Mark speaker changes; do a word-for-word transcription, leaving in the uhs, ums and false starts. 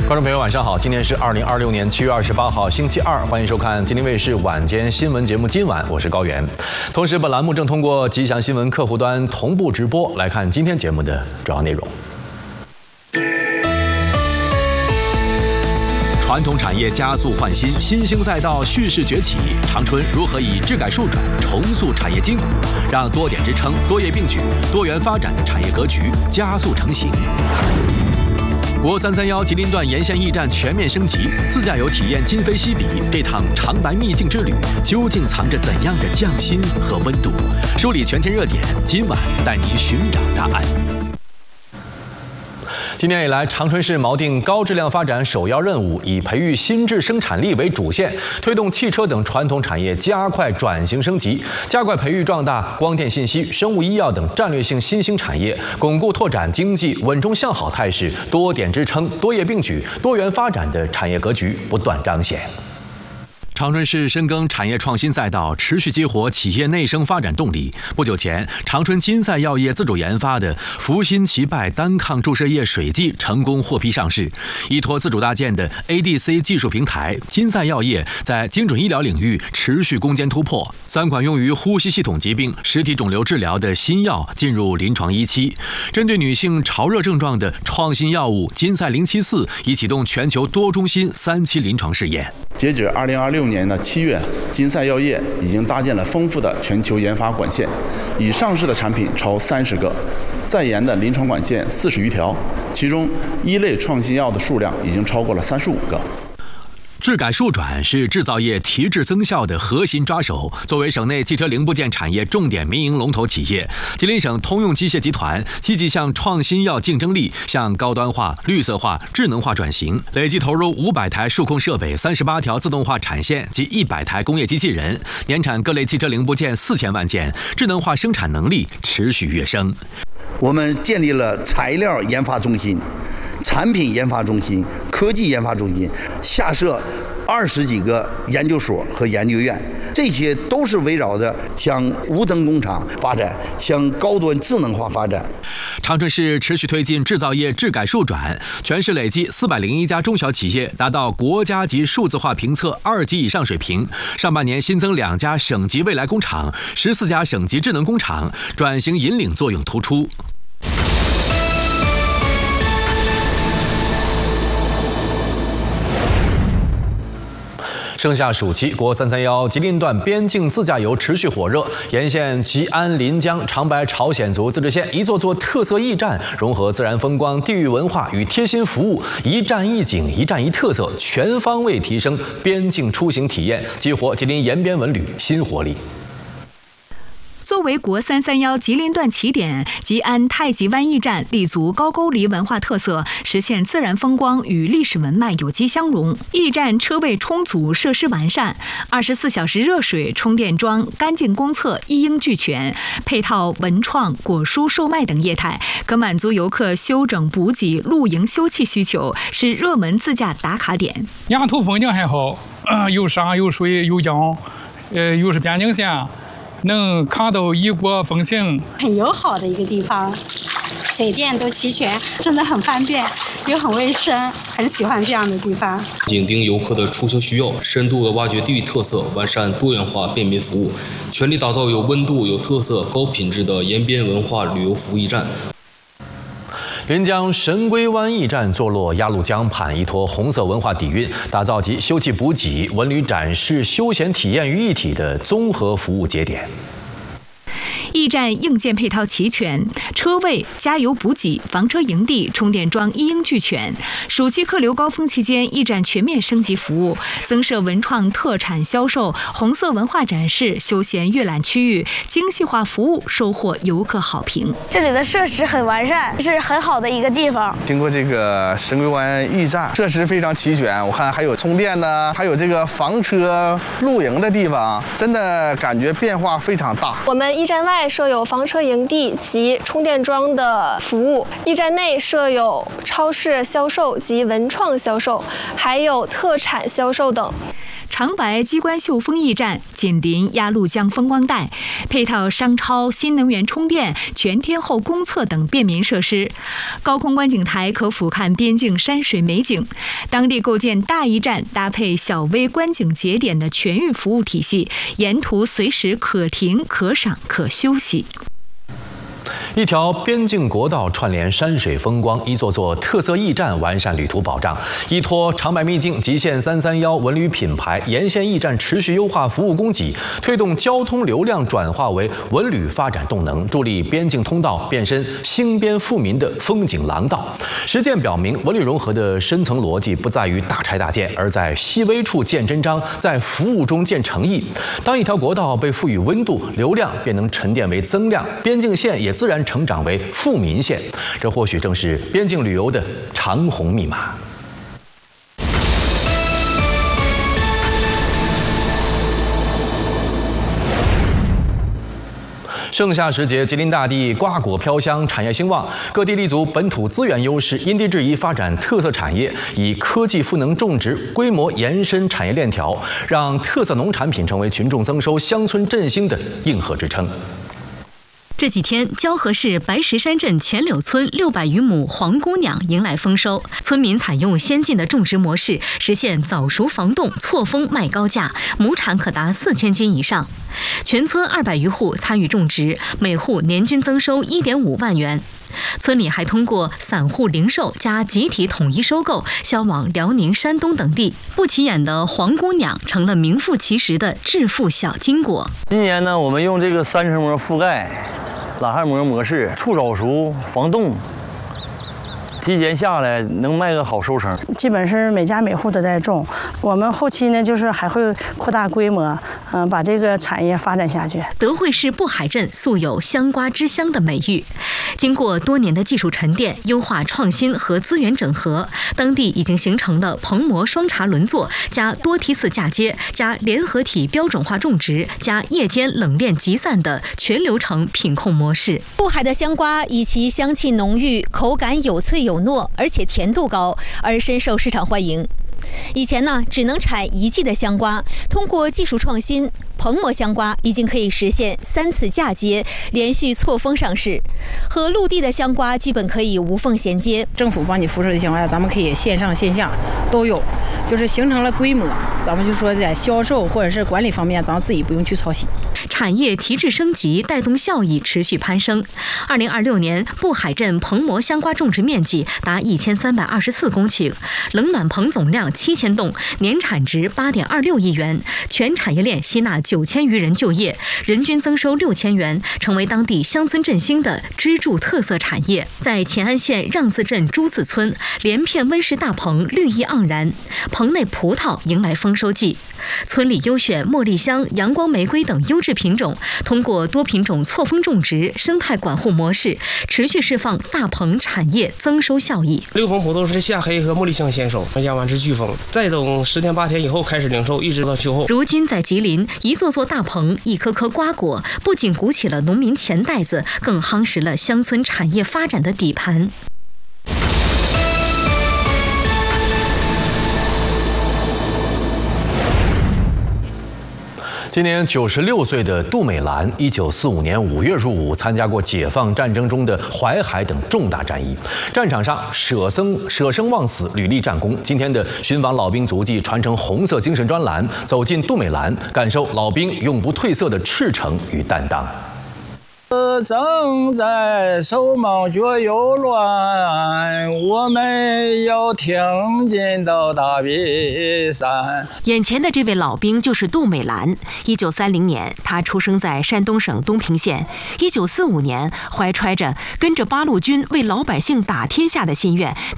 Speaker 1: 观众朋友，晚上好！今天是二零二六年七月二十八号，星期二，欢迎收看吉林卫视晚间新闻节目《今晚》，我是高原。同时，本栏目正通过吉祥新闻客户端同步直播。来看今天节目的主要内容。传统产业加速换新，新兴赛道蓄势崛起。长春如何以质改数转重塑产业筋骨，让多点支撑、多业并举、多元发展的产业格局加速成型？国三三幺吉林段沿线驿站全面升级，自驾游体验今非昔比。这趟长白秘境之旅究竟藏着怎样的匠心和温度？梳理全天热点，今晚带你寻找答案。今年以来，长春市锚定高质量发展首要任务，以培育新质生产力为主线，推动汽车等传统产业加快转型升级，加快培育壮大光电信息、生物医药等战略性新兴产业，巩固拓展经济稳中向好态势，多点支撑、多业并举、多元发展的产业格局不断彰显。长春市深耕产业创新赛道，持续激活企业内生发展动力。不久前，长春金赛药业自主研发的福新奇拜单抗注射液水剂成功获批上市。依托自主搭建的 A D C 技术平台，金赛药业在精准医疗领域持续攻坚突破。三款用于呼吸系统疾病、实体肿瘤治疗的新药进入临床一期。针对女性潮热症状的创新药物金赛零七四已启动全球多中心三期临床试验。
Speaker 2: 截止二零二六年的七月，金赛药业已经搭建了丰富的全球研发管线，已上市的产品超三十个，在研的临床管线四十余条，其中一类创新药的数量已经超过了三十五个。
Speaker 1: 质改数转是制造业提质增效的核心抓手。作为省内汽车零部件产业重点民营龙头企业，吉林省通用机械集团积极向创新药竞争力、向高端化、绿色化、智能化转型，累计投入五百台数控设备、三十八条自动化产线及一百台工业机器人，年产各类汽车零部件四千万件，智能化生产能力持续跃升。
Speaker 3: 我们建立了材料研发中心、产品研发中心、科技研发中心，下设二十几个研究所和研究院，这些都是围绕着向无灯工厂发展，向高端智能化发展。
Speaker 1: 长春市持续推进制造业质改数转，全市累计四百零一家中小企业达到国家级数字化评测二级以上水平。上半年新增两家省级未来工厂，十四家省级智能工厂，转型引领作用突出。盛夏暑期，国三三幺吉林段边境自驾游持续火热。沿线吉安、临江、长白朝鲜族自治县一座座特色驿站，融合自然风光、地域文化与贴心服务，一站一景、一站一特色，全方位提升边境出行体验，激活吉林沿边文旅新活力。
Speaker 4: 作为国三三幺吉林段起点，吉安太极湾驿站立足高句丽文化特色，实现自然风光与历史文脉有机相融。驿站车位充足，设施完善，二十四小时热水、充电桩、干净公厕一应俱全，配套文创、果蔬售卖等业态，可满足游客休整补给、露营休憩需求，是热门自驾打卡点。
Speaker 5: 沿途风景还好，呃、有山有水有江，呃，又是边境线。能看到异国风情，
Speaker 6: 很友好的一个地方，水电都齐全，真的很方便，又很卫生，很喜欢这样的地方。
Speaker 7: 紧盯游客的出行需要，深度的挖掘地域特色，完善多元化便民服务，全力打造有温度、有特色、高品质的沿边文化旅游服务驿站。
Speaker 1: 临江神龟湾驿站坐落鸭绿江畔，依托红色文化底蕴，打造集休憩补给、文旅展示、休闲体验于一体的综合服务节点。
Speaker 4: 驿站硬件配套齐全，车位、加油补给、房车营地、充电桩一应俱全。暑期客流高峰期间，驿站全面升级服务，增设文创特产销售、红色文化展示、休闲阅览区域，精细化服务收获游客好评。
Speaker 8: 这里的设施很完善，是很好的一个地方。
Speaker 9: 经过这个神龟湾驿站，设施非常齐全，我看还有充电的，还有这个房车露营的地方，真的感觉变化非常大。
Speaker 8: 我们驿站外设有房车营地及充电桩的服务，驿站内设有超市销售及文创销售，还有特产销售等。
Speaker 4: 长白机关秀峰驿站紧邻鸭绿江风光带，配套商超、新能源充电、全天候公测等便民设施。高空观景台可俯瞰边境山水美景。当地构建大驿站搭配小微观景节点的全域服务体系，沿途随时可停、可赏、可休息。
Speaker 1: 一条边境国道串联山水风光，一座座特色驿站完善旅途保障。依托长白秘境、极限三三幺文旅品牌，沿线驿站持续优化服务供给，推动交通流量转化为文旅发展动能，助力边境通道变身兴边富民的风景廊道。实践表明，文旅融合的深层逻辑不在于大拆大建，而在细微处见真章，在服务中见诚意。当一条国道被赋予温度，流量便能沉淀为增量，边境线也自然成长为富民线，这或许正是边境旅游的长虹密码。盛夏时节，吉林大地瓜果飘香，产业兴旺，各地立足本土资源优势，因地制宜发展特色产业，以科技赋能种植，规模延伸产业链条，让特色农产品成为群众增收、乡村振兴的硬核支撑。
Speaker 10: 这几天，蛟河市白石山镇前柳村六百余亩黄姑娘迎来丰收。村民采用先进的种植模式，实现早熟防冻、错峰卖高价，亩产可达四千斤以上。全村二百余户参与种植，每户年均增收一点五万元。村里还通过散户零售加集体统一收购，销往辽宁、山东等地。不起眼的黄姑娘成了名副其实的致富小金果。
Speaker 11: 今年呢，我们用这个三层膜覆盖、拉汉膜模式，促早熟、防冻，提前下来能卖个好收成。
Speaker 12: 基本是每家每户都在种。我们后期呢，就是还会扩大规模，嗯，把这个产业发展下去。
Speaker 10: 德惠市布海镇素有香瓜之乡的美誉，经过多年的技术沉淀、优化创新和资源整合，当地已经形成了棚膜双茶轮作加多梯次嫁接加联合体标准化种植加夜间冷链集散的全流程品控模式。
Speaker 13: 布海的香瓜以其香气浓郁、口感有脆有糯，而且甜度高，而深受市场欢迎。以前呢，只能产一季的香瓜，通过技术创新，棚膜香瓜已经可以实现三次嫁接，连续错峰上市，和陆地的香瓜基本可以无缝衔接。
Speaker 14: 政府帮你扶持的情况下，咱们可以线上线下都有，就是形成了规模。咱们就说在销售或者是管理方面，咱们自己不用去操心。
Speaker 10: 产业提质升级，带动效益持续攀升。二零二六年，布海镇棚膜香瓜种植面积达一千三百二十四公顷，冷暖棚总量七千栋，年产值八点二六亿元，全产业链吸纳九千余人就业，人均增收六千元，成为当地乡村振兴的支柱特色产业。在乾安县让字镇朱字村，连片温室大棚绿意盎然，棚内葡萄迎来丰收季。村里优选茉莉香、阳光玫瑰等优质品种，通过多品种错峰种植、生态管护模式，持续释放大棚产业增收效益。
Speaker 15: 六棚葡萄是夏黑和茉莉香先收，下完是飓风，再等十天八天以后开始零售，一直到秋后。
Speaker 10: 如今在吉林，一座座大棚，一颗颗瓜果，不仅鼓起了农民钱袋子，更夯实了乡村产业发展的底盘。
Speaker 1: 今年九十六岁的杜美兰，一九四五年五月入伍，参加过解放战争中的淮海等重大战役，战场上舍生舍生忘死，屡立战功。今天的寻访老兵足迹，传承红色精神专栏，走进杜美兰，感受老兵永不褪色的赤诚与担当。
Speaker 16: 正在手忙脚又乱，我们要挺进到大别山。
Speaker 17: 眼前的这位老兵就是杜美兰。一九三零年，他出生在山东省东平县。一九四五年，怀揣着跟着八路军为老百姓打天下的心愿，